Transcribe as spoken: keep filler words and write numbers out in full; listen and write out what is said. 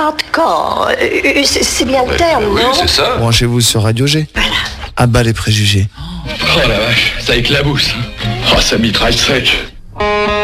hardcore. Euh, C'est c'est bien le Ouais, terme, bah oui, non? c'est ça. Branchez-vous sur Radio G. À bas les préjugés. Oh la vache, ça éclabousse. Oh, ça mitraille sec.